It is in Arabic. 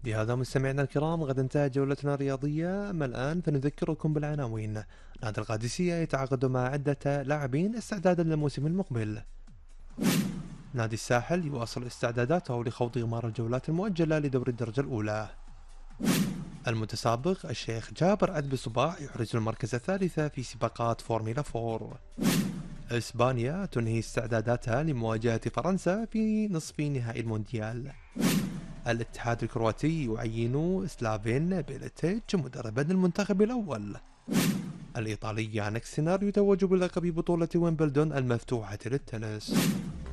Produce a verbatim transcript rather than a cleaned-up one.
بهذا مستمعينا الكرام قد انتهت جولتنا الرياضية. أما الآن فنذكركم بالعناوين. نادي القادسية يتعاقد مع عدة لاعبين استعدادا للموسم المقبل. نادي الساحل يواصل استعداداته لخوض غمار الجولات المؤجلة لدوري الدرجة الأولى. المتسابق الشيخ جابر عذب صباح يحرز المركز الثالث في سباقات فورمولا أربعة. إسبانيا تنهي استعداداتها لمواجهة فرنسا في نصف نهائي المونديال. الاتحاد الكرواتي يعين سلافين بيليتيتش مدربا للمنتخب الأول. الإيطالي يانك سينار يتوج بلقب بطولة ويمبلدون المفتوحة للتنس.